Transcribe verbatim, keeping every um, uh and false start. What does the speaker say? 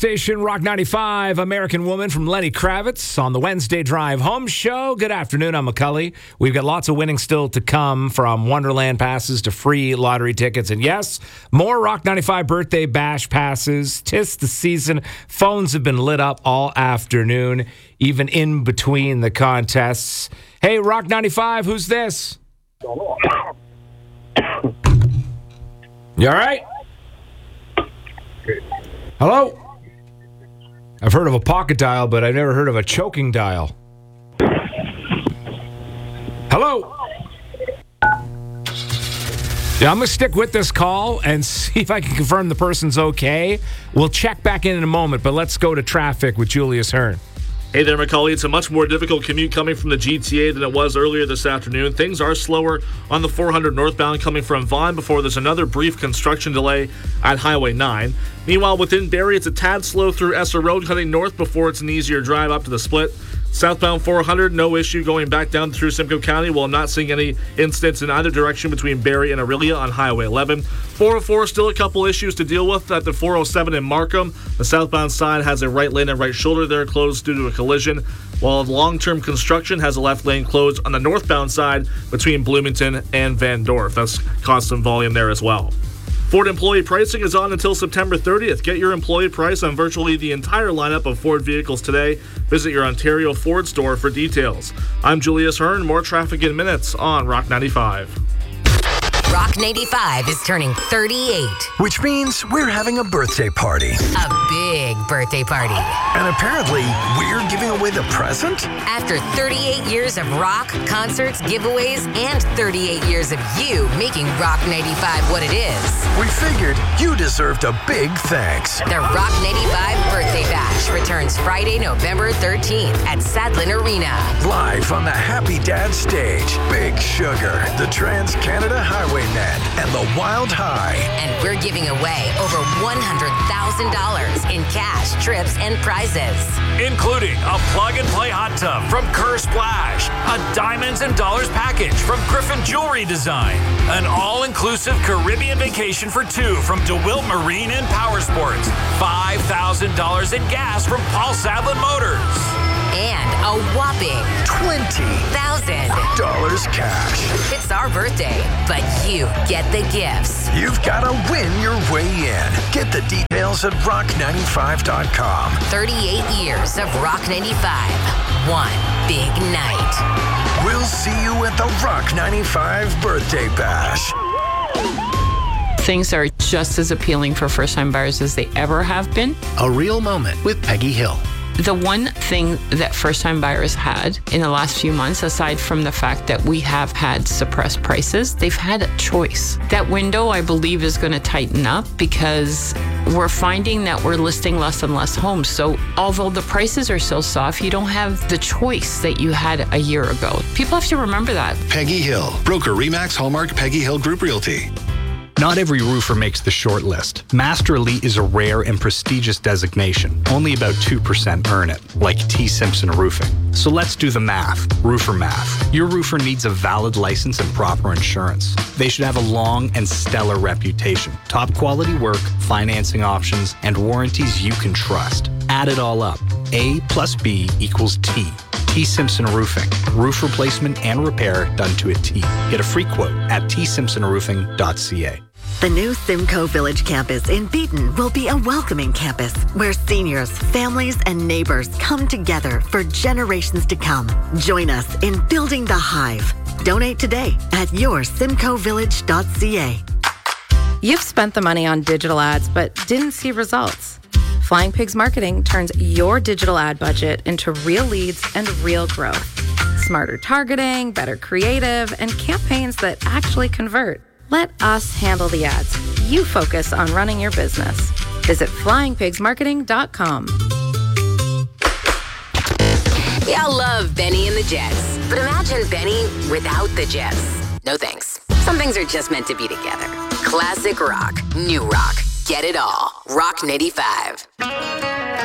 Station Rock ninety-five, American Woman from Lenny Kravitz on the Wednesday Drive Home Show. Good afternoon, I'm McCully. We've got lots of winning still to come, from Wonderland passes to free lottery tickets. And yes, more Rock ninety-five birthday bash passes. 'Tis the season. Phones have been lit up all afternoon, even in between the contests. Hey, Rock ninety-five, who's this? You all right? Hello? I've heard of a pocket dial, but I've never heard of a choking dial. Hello? Yeah, I'm going to stick with this call and see if I can confirm the person's okay. We'll check back in in a moment, but let's go to traffic with Julius Hearn. Hey there, Macaulay. It's a much more difficult commute coming from the G T A than it was earlier this afternoon. Things are slower on the four hundred northbound coming from Vaughan before there's another brief construction delay at Highway nine. Meanwhile, within Barrie, it's a tad slow through Esser Road heading north before it's an easier drive up to the split. Southbound four hundred, no issue going back down through Simcoe County, while I'm not seeing any incidents in either direction between Barrie and Orillia on Highway eleven. four oh four, still a couple issues to deal with at the four oh seven in Markham. The southbound side has a right lane and right shoulder there closed due to a collision, while long-term construction has a left lane closed on the northbound side between Bloomington and Van Dorp. That's constant volume there as well. Ford employee pricing is on until September thirtieth. Get your employee price on virtually the entire lineup of Ford vehicles today. Visit your Ontario Ford store for details. I'm Julius Hearn. More traffic in minutes on Rock ninety-five. Rock ninety-five is turning thirty-eight. Which means we're having a birthday party. A big birthday party. And apparently, we're giving away the present? After thirty-eight years of rock, concerts, giveaways, and thirty-eight years of you making Rock ninety-five what it is, we figured you deserved a big thanks. The Rock ninety-five Birthday Bash returns Friday, November thirteenth at Sadlin Arena. Live on the Happy Dad stage, Big Sugar, the Trans-Canada Highwaymen, and the Wild High. And we're giving away over one hundred thousand dollars in cash, trips, and prizes. Including a plug-and-play hot tub from Kerr Splash, a Diamonds and Dollars package from Griffin Jewelry Design, an all-inclusive Caribbean vacation for two from DeWilt Marine and Power Sports, five thousand dollars in gas from Paul Sadlin Motors, and a whopping twenty thousand dollars cash. It's our birthday, but you get the gifts. You've got to win your way in. Get the details at rock ninety-five dot com. thirty-eight years of Rock ninety-five. One big night. We'll see you at the Rock ninety-five Birthday Bash. Things are just as appealing for first-time buyers as they ever have been. A real moment with Peggy Hill. The one thing that first-time buyers had in the last few months, aside from the fact that we have had suppressed prices, they've had a choice. That window, I believe, is going to tighten up because we're finding that we're listing less and less homes. So although the prices are still soft, you don't have the choice that you had a year ago. People have to remember that. Peggy Hill, broker Remax Hallmark Peggy Hill Group Realty. Not every roofer makes the short list. Master Elite is a rare and prestigious designation. Only about two percent earn it, like T. Simpson Roofing. So let's do the math. Roofer math. Your roofer needs a valid license and proper insurance. They should have a long and stellar reputation. Top quality work, financing options, and warranties you can trust. Add it all up. A plus B equals T. T. Simpson Roofing. Roof replacement and repair done to a T. Get a free quote at t simpson roofing dot c a. The new Simcoe Village campus in Beaton will be a welcoming campus where seniors, families, and neighbors come together for generations to come. Join us in building the Hive. Donate today at your simcoe village dot c a. You've spent the money on digital ads but didn't see results. Flying Pigs Marketing turns your digital ad budget into real leads and real growth. Smarter targeting, better creative, and campaigns that actually convert. Let us handle the ads. You focus on running your business. Visit flying pigs marketing dot com. We all love Benny and the Jets, but imagine Benny without the Jets. No thanks. Some things are just meant to be together. Classic rock, new rock. Get it all. Rock ninety-five.